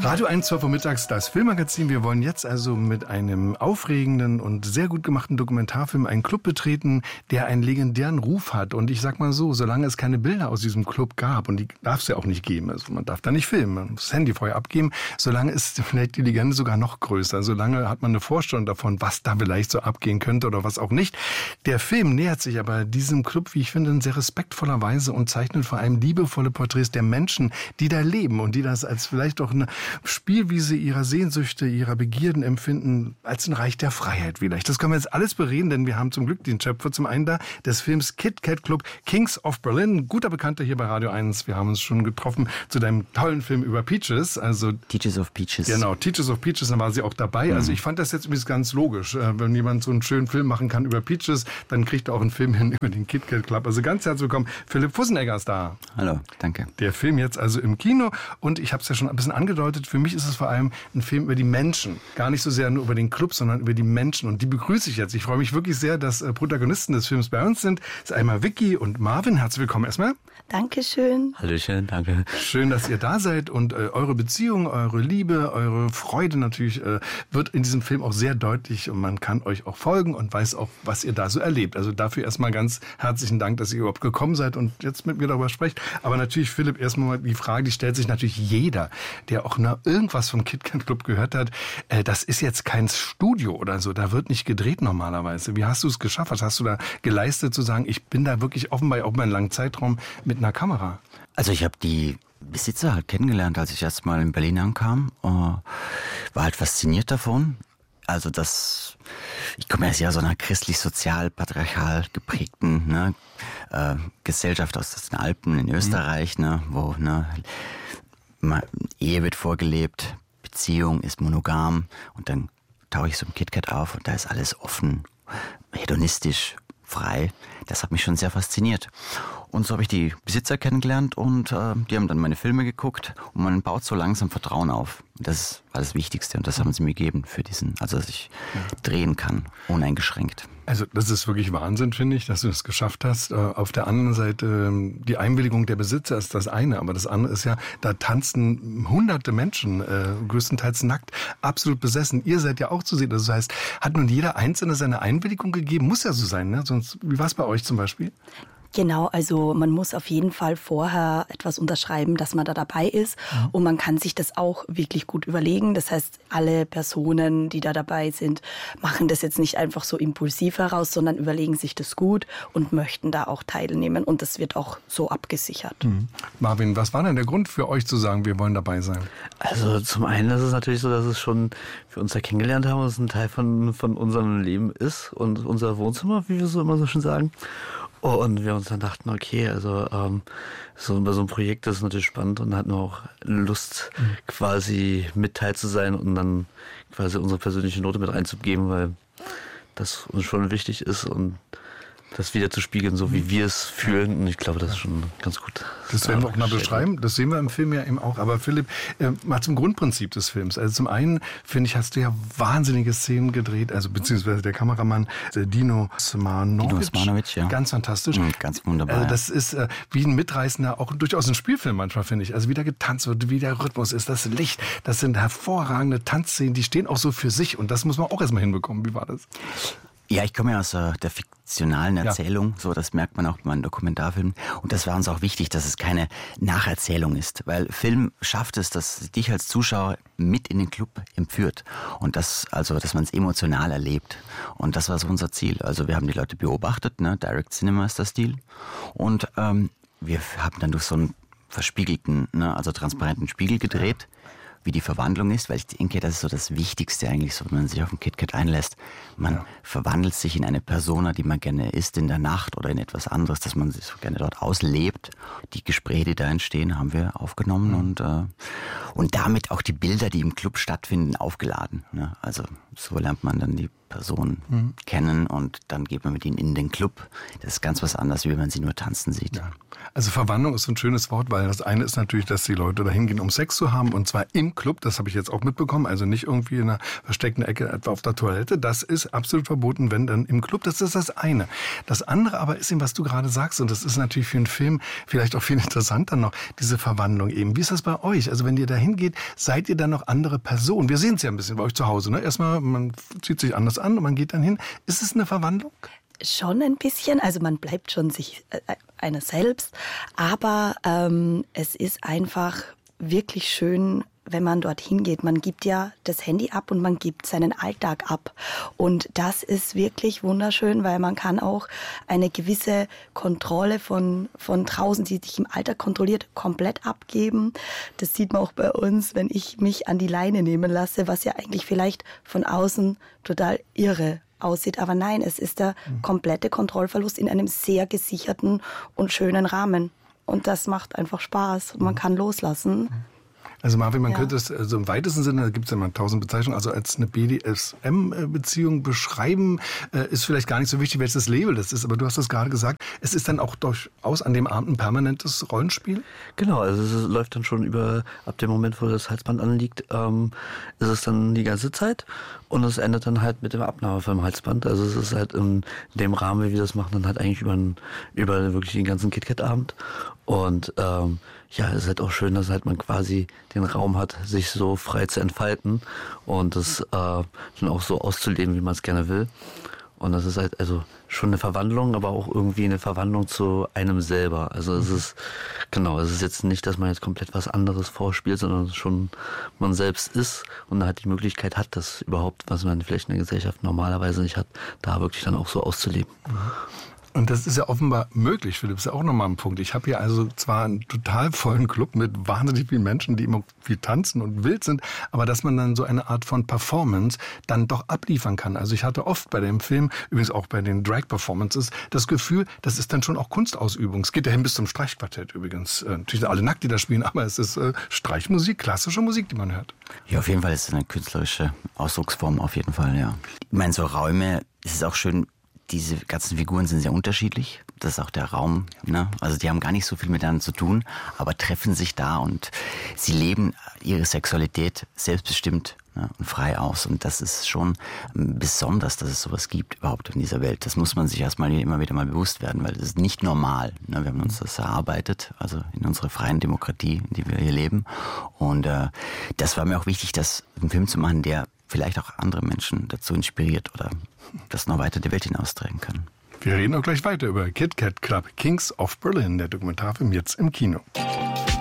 Radio 1, 12 Uhr mittags, das Filmmagazin. Wir wollen jetzt also mit einem aufregenden und sehr gut gemachten Dokumentarfilm einen Club betreten, der einen legendären Ruf hat. Und ich sag mal so, solange es keine Bilder aus diesem Club gab, und die darf es ja auch nicht geben, also man darf da nicht filmen, man muss das Handy vorher abgeben, solange ist vielleicht die Legende sogar noch größer. Solange hat man eine Vorstellung davon, was da vielleicht so abgehen könnte oder was auch nicht. Der Film nähert sich aber diesem Club, wie ich finde, in sehr respektvoller Weise und zeichnet vor allem liebevolle Porträts der Menschen, die da leben und die das als vielleicht auch eine Spielwiese ihrer Sehnsüchte, ihrer Begierden empfinden, als ein Reich der Freiheit vielleicht. Das können wir jetzt alles bereden, denn wir haben zum Glück den Schöpfer zum einen da des Films Kit Kat Club, Kings of Berlin, guter Bekannter hier bei Radio 1. Wir haben uns schon getroffen zu deinem tollen Film über Peaches. Also Teachers of Peaches. Genau, Teachers of Peaches, dann war sie auch dabei. Also ich fand das jetzt übrigens ganz logisch. Wenn jemand so einen schönen Film machen kann über Peaches, dann kriegt er auch einen Film hin über den Kit Kat Club. Also ganz herzlich willkommen. Philipp Fussenegger ist da. Hallo, danke. Der Film jetzt also im Kino und ich habe es ja schon ein bisschen angedeutet, für mich ist es vor allem ein Film über die Menschen. Gar nicht so sehr nur über den Club, sondern über die Menschen und die begrüße ich jetzt. Ich freue mich wirklich sehr, dass Protagonisten des Films bei uns sind. Das ist einmal Vicky und Marvin. Herzlich willkommen erstmal. Dankeschön. Hallöchen, danke. Schön, dass ihr da seid und eure Beziehung, eure Liebe, eure Freude natürlich wird in diesem Film auch sehr deutlich und man kann euch auch folgen und weiß auch, was ihr da so erlebt. Also dafür erstmal ganz herzlichen Dank, dass ihr überhaupt gekommen seid und jetzt mit mir darüber sprecht. Aber natürlich, Philipp, erstmal die Frage, die stellt sich natürlich jeder, der auch nur irgendwas vom Kit Kat Club gehört hat. Das ist jetzt kein Studio oder so, da wird nicht gedreht normalerweise. Wie hast du es geschafft? Was hast du da geleistet, zu sagen, ich bin da wirklich offenbar auch mal einen langen Zeitraum mit einer Kamera? Also ich habe die Besitzer halt kennengelernt, als ich erst mal in Berlin ankam. War halt fasziniert davon. Also ich komme ja aus einer christlich-sozial-patriarchal geprägten Gesellschaft aus den Alpen in Österreich, wo Ehe wird vorgelebt, Beziehung ist monogam und dann tauche ich so im KitKat auf und da ist alles offen, hedonistisch, frei. Das hat mich schon sehr fasziniert. Und so habe ich die Besitzer kennengelernt und die haben dann meine Filme geguckt und man baut so langsam Vertrauen auf. Das war das Wichtigste und das haben sie mir gegeben also dass ich drehen kann, uneingeschränkt. Also das ist wirklich Wahnsinn, finde ich, dass du das geschafft hast. Auf der anderen Seite, die Einwilligung der Besitzer ist das eine, aber das andere ist ja, da tanzen hunderte Menschen, größtenteils nackt, absolut besessen. Ihr seid ja auch zu sehen. Das heißt, hat nun jeder Einzelne seine Einwilligung gegeben? Muss ja so sein, ne? Sonst, wie war es bei euch zum Beispiel? Genau, also man muss auf jeden Fall vorher etwas unterschreiben, dass man da dabei ist und man kann sich das auch wirklich gut überlegen. Das heißt, alle Personen, die da dabei sind, machen das jetzt nicht einfach so impulsiv heraus, sondern überlegen sich das gut und möchten da auch teilnehmen und das wird auch so abgesichert. Marvin, was war denn der Grund für euch zu sagen, wir wollen dabei sein? Also zum einen ist es natürlich so, dass es schon wir uns ja kennengelernt haben und es ein Teil von unserem Leben ist und unser Wohnzimmer, wie wir so immer so schön sagen. Und wir uns dann dachten, okay, also bei so einem Projekt ist es natürlich spannend und hatten auch Lust, quasi mit teil zu sein und dann quasi unsere persönliche Note mit reinzugeben, weil das uns schon wichtig ist und das wieder zu spiegeln, so wie wir es fühlen. Und ich glaube, das ist schon ganz gut. Das werden wir auch mal beschreiben. Das sehen wir im Film ja eben auch. Aber Philipp, mal zum Grundprinzip des Films. Also zum einen, finde ich, hast du ja wahnsinnige Szenen gedreht, also beziehungsweise der Kameramann Dino Smanovic. Ja. Ganz fantastisch. Ganz wunderbar. Also das ist wie ein mitreißender, auch durchaus ein Spielfilm manchmal, finde ich. Also wie da getanzt wird, wie der Rhythmus ist, das Licht. Das sind hervorragende Tanzszenen, die stehen auch so für sich. Und das muss man auch erstmal hinbekommen. Wie war das? Ja, ich komme ja aus der fiktionalen Erzählung, so das merkt man auch bei meinen Dokumentarfilmen. Und das war uns auch wichtig, dass es keine Nacherzählung ist, weil Film schafft es, dass dich als Zuschauer mit in den Club entführt und dass man es emotional erlebt. Und das war so unser Ziel. Also wir haben die Leute beobachtet, Direct Cinema ist der Stil. Und wir haben dann durch so einen verspiegelten, also transparenten Spiegel gedreht, wie die Verwandlung ist, weil ich denke, das ist so das Wichtigste eigentlich, so, wenn man sich auf den KitKat einlässt. Man verwandelt sich in eine Persona, die man gerne ist in der Nacht oder in etwas anderes, dass man sich so gerne dort auslebt. Die Gespräche, die da entstehen, haben wir aufgenommen und damit auch die Bilder, die im Club stattfinden, aufgeladen. Also so lernt man dann die Person kennen und dann geht man mit ihnen in den Club. Das ist ganz was anderes, wie wenn man sie nur tanzen sieht. Ja. Also Verwandlung ist ein schönes Wort, weil das eine ist natürlich, dass die Leute da hingehen, um Sex zu haben, und zwar im Club, das habe ich jetzt auch mitbekommen, also nicht irgendwie in einer versteckten Ecke etwa auf der Toilette, das ist absolut verboten, wenn dann im Club, das ist das eine. Das andere aber ist eben, was du gerade sagst, und das ist natürlich für einen Film vielleicht auch viel interessanter noch, diese Verwandlung eben. Wie ist das bei euch? Also wenn ihr da hingeht, seid ihr dann noch andere Personen? Wir sehen es ja ein bisschen bei euch zu Hause, ne? Erstmal, man zieht sich anders an und man geht dann hin. Ist es eine Verwandlung? Schon ein bisschen, also man bleibt schon sich einer selbst, aber es ist einfach wirklich schön, wenn man dorthin geht. Man gibt ja das Handy ab und man gibt seinen Alltag ab. Und das ist wirklich wunderschön, weil man kann auch eine gewisse Kontrolle von draußen, die dich im Alltag kontrolliert, komplett abgeben. Das sieht man auch bei uns, wenn ich mich an die Leine nehmen lasse, was ja eigentlich vielleicht von außen total irre aussieht. Aber nein, es ist der komplette Kontrollverlust in einem sehr gesicherten und schönen Rahmen. Und das macht einfach Spaß. Und man kann loslassen. Also Marvin, man könnte es also im weitesten Sinne, da gibt es ja mal 1000 Bezeichnungen, also als eine BDSM-Beziehung beschreiben, ist vielleicht gar nicht so wichtig, welches Label das ist, aber du hast das gerade gesagt, es ist dann auch durchaus an dem Abend ein permanentes Rollenspiel? Genau, also es läuft dann schon ab dem Moment, wo das Halsband anliegt, ist es dann die ganze Zeit und es endet dann halt mit dem Abnahme vom Halsband. Also es ist halt in dem Rahmen, wie wir das machen, dann halt eigentlich über wirklich den ganzen KitKat-Abend. Und es ist halt auch schön, dass halt man quasi den Raum hat, sich so frei zu entfalten und das dann auch so auszuleben, wie man es gerne will. Und das ist halt also schon eine Verwandlung, aber auch irgendwie eine Verwandlung zu einem selber. Also es ist jetzt nicht, dass man jetzt komplett was anderes vorspielt, sondern schon man selbst ist und halt die Möglichkeit hat, das überhaupt, was man vielleicht in der Gesellschaft normalerweise nicht hat, da wirklich dann auch so auszuleben. Und das ist ja offenbar möglich, Philipp, ist ja auch nochmal ein Punkt. Ich habe hier also zwar einen total vollen Club mit wahnsinnig vielen Menschen, die immer viel tanzen und wild sind, aber dass man dann so eine Art von Performance dann doch abliefern kann. Also ich hatte oft bei dem Film, übrigens auch bei den Drag-Performances, das Gefühl, das ist dann schon auch Kunstausübung. Es geht ja hin bis zum Streichquartett übrigens. Natürlich sind alle nackt, die da spielen, aber es ist Streichmusik, klassische Musik, die man hört. Ja, auf jeden Fall ist es eine künstlerische Ausdrucksform, auf jeden Fall, ja. Ich meine, so Räume, es ist auch schön, diese ganzen Figuren sind sehr unterschiedlich. Das ist auch der Raum, ne? Also die haben gar nicht so viel miteinander zu tun, aber treffen sich da und sie leben ihre Sexualität selbstbestimmt, ne, und frei aus. Und das ist schon besonders, dass es sowas gibt überhaupt in dieser Welt. Das muss man sich erstmal immer wieder mal bewusst werden, weil das ist nicht normal. Ne? Wir haben uns das erarbeitet, also in unserer freien Demokratie, in die wir hier leben. Und das war mir auch wichtig, einen Film zu machen, der vielleicht auch andere Menschen dazu inspiriert oder das noch weiter der Welt hinaustragen kann. Wir reden auch gleich weiter über KitKat Club Kings of Berlin, der Dokumentarfilm jetzt im Kino.